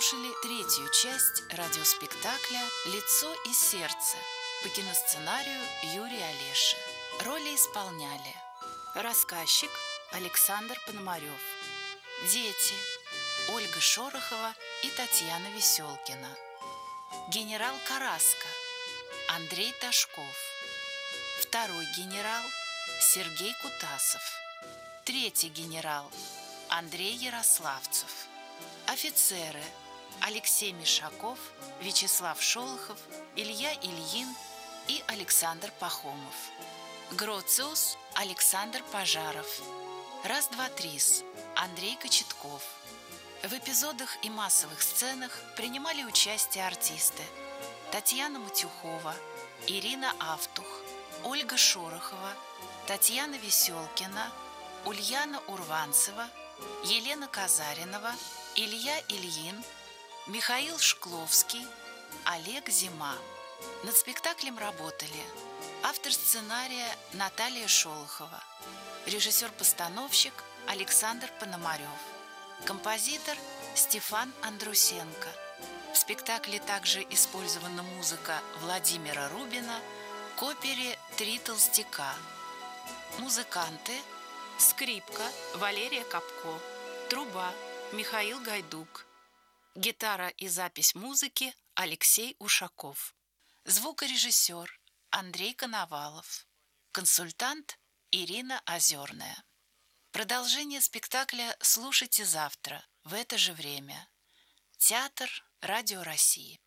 слушали третью часть радиоспектакля «Лицо и сердце» по киносценарию Юрия Олеши. Роли исполняли рассказчик Александр Пономарев, дети Ольга Шорохова и Татьяна Веселкина, генерал Караска Андрей Ташков, второй генерал Сергей Кутасов, третий генерал Андрей Ярославцев, офицеры Алексей Мишаков, Вячеслав Шолохов, Илья Ильин и Александр Пахомов, Гроциус Александр Пожаров, Раз-два-трис Андрей Кочетков. В эпизодах и массовых сценах принимали участие артисты Татьяна Матюхова, Ирина Автух, Ольга Шорохова, Татьяна Веселкина, Ульяна Урванцева, Елена Казаринова, Илья Ильин, Михаил Шкловский, Олег Зима. Над спектаклем работали автор сценария Наталья Шолохова, режиссер-постановщик Александр Пономарев, композитор Стефан Андрусенко. В спектакле также использована музыка Владимира Рубина к опере «Три толстяка». Музыканты: скрипка Валерия Капко, труба Михаил Гайдук, гитара и запись музыки Алексей Ушаков, звукорежиссер Андрей Коновалов, консультант Ирина Озерная. Продолжение спектакля слушайте завтра в это же время. Театр Радио России.